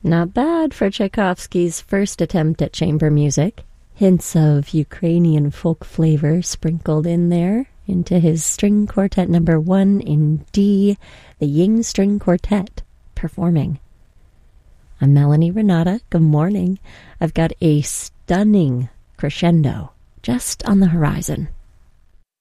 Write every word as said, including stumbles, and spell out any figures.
Not bad for Tchaikovsky's first attempt at chamber music. Hints of Ukrainian folk flavor sprinkled in there into his string quartet number one in D, the Ying String Quartet, performing. I'm Melanie Renata. Good morning. I've got a stunning crescendo just on the horizon.